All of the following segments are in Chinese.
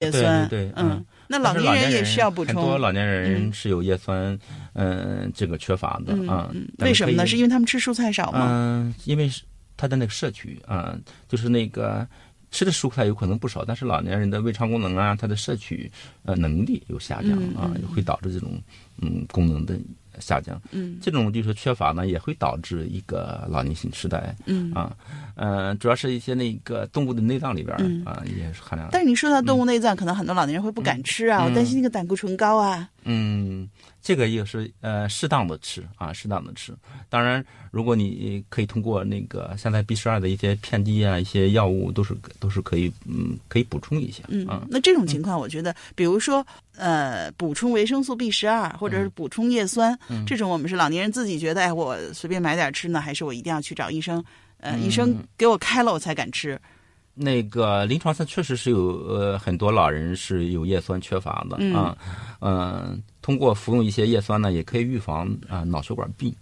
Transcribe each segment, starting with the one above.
叶酸， 对， 那老年人也需要补充， 很多老年人是有叶酸，这个缺乏的为什么呢？是因为他们吃蔬菜少吗？ 因为他的那个摄取就是那个吃的蔬菜有可能不少，但是老年人的胃肠功能他的摄取能力有下降会导致这种功能的下降。这种就是缺乏呢，也会导致一个老年性痴呆。主要是一些那个动物的内脏里边也是含量。 但是你说到动物内脏，可能很多老年人会不敢吃我担心那个胆固醇高啊。 这个也是适当的吃适当的吃。当然，如果你可以通过那个现在 B12的一些片剂一些药物都是可以补充一下。 那这种情况，我觉得，比如说补充维生素 B12或者是补充叶酸，这种我们是老年人自己觉得，我随便买点吃呢，还是我一定要去找医生？医生给我开了我才敢吃。 那个临床上确实是有很多老人是有叶酸缺乏的通过服用一些叶酸呢，也可以预防脑血管病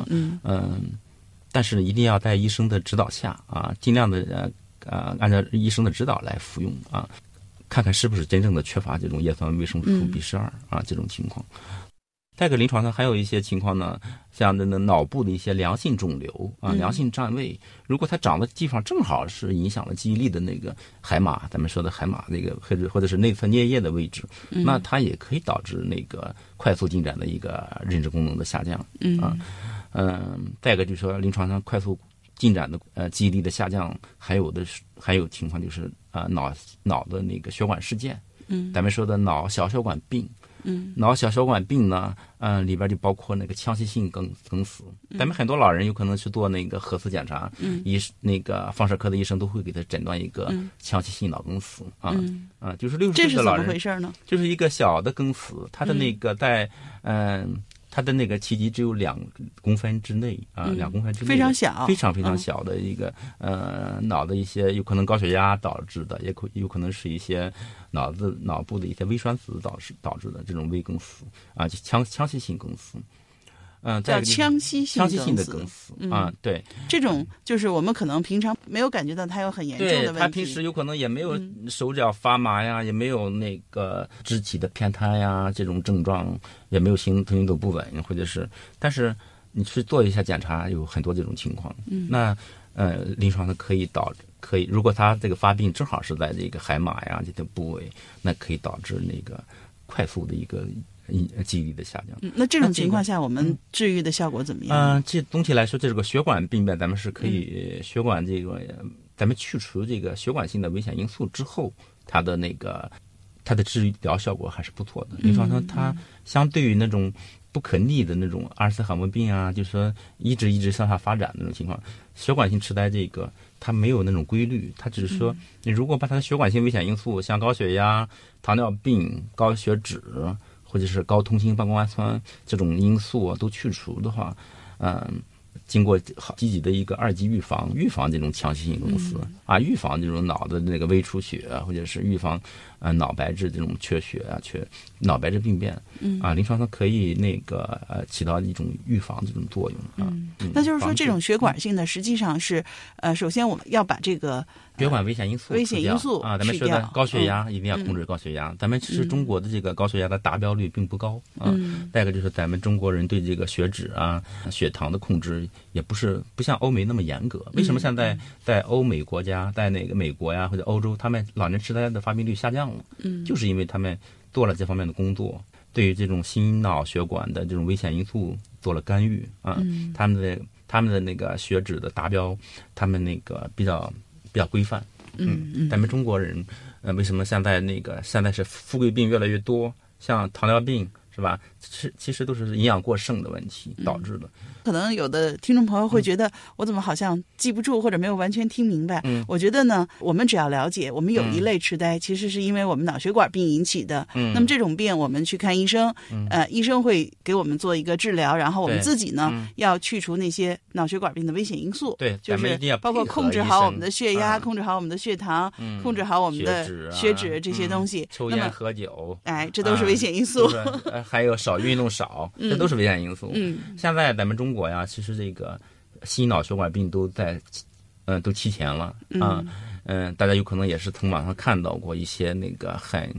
但是一定要在医生的指导下尽量的按照医生的指导来服用看看是不是真正的缺乏这种叶酸维生素 B12这种情况。再一个临床上还有一些情况呢，像那脑部的一些良性肿瘤良性占位，如果它长的地方正好是影响了记忆力的那个海马，咱们说的海马那个或者是内侧颞叶的位置，那它也可以导致那个快速进展的一个认知功能的下降再一个就是说临床上快速进展的记忆力的下降，还有情况就是脑的那个血管事件，咱们说的脑小血管病。脑小血管病呢，里边就包括那个腔隙性梗死。咱们很多老人有可能去做那个核磁检查，那个放射科的医生都会给他诊断一个腔隙性脑梗死就是60岁的老人， 这是怎么回事呢？ 就是一个小的梗死，他的那个在它的那个体积只有2公分之内2公分之内， 非常小， 非常非常小的一个脑的一些有可能高血压导致的，也有可能是一些脑部的一些微栓死导致的这种微梗死腔隙性梗死。 叫腔隙性的梗死对， 这种就是我们可能平常没有感觉到它有很严重的问题， 对，他平时有可能也没有手脚发麻呀，也没有那个肢体的偏瘫呀这种症状，也没有行走不稳，或者是，但是你去做一下检查，有很多这种情况。那临床上可以，如果他这个发病正好是在这个海马呀这些部位，那可以导致那个快速的一个记忆力的下降。 那这种情况下，我们治愈的效果怎么样？ 这总体来说，这个血管病变，咱们是可以血管这个，咱们去除这个血管性的危险因素之后，它的治疗效果还是不错的。临床上，它相对于那种不可逆的那种阿尔茨海默病就是说一直向下发展的那种情况，血管性痴呆这个它没有那种规律，它只是说你如果把它的血管性危险因素，像高血压、糖尿病、高血脂或者是高通心半胱氨酸这种因素都去除的话，经过积极的一个2级预防这种腔隙性梗死预防这种脑的那个微出血，或者是预防脑白质这种缺血脑白质病变临床上可以那个起到一种预防这种作用那就是说，这种血管性的实际上是首先我们要把这个血管危险因素咱们说的高血压一定要控制高血压。咱们其实中国的这个高血压的达标率并不高再一个就是咱们中国人对这个血脂血糖的控制也不像欧美那么严格。为什么现在在欧美国家，在那个美国呀或者欧洲，他们老年痴呆的发病率下降了？就是因为他们做了这方面的工作，对于这种心脑血管的这种危险因素做了干预他们的那个血脂的达标，他们那个比较规范。咱们中国人为什么现在是富贵病越来越多，像糖尿病是吧？其实都是营养过剩的问题导致的。 可能有的听众朋友会觉得我怎么好像记不住或者没有完全听明白。我觉得呢，我们只要了解我们有一类痴呆其实是因为我们脑血管病引起的。那么这种病我们去看医生，医生会给我们做一个治疗，然后我们自己呢要去除那些脑血管病的危险因素。 对， 就是包括控制好我们的血压，控制好我们的血糖，控制好我们的血脂这些东西。 抽烟喝酒， 这都是危险因素。 还有运动少，这都是危险因素。现在咱们中国呀，其实这个心脑血管病都齐全了大家有可能也是从网上看到过一些那个很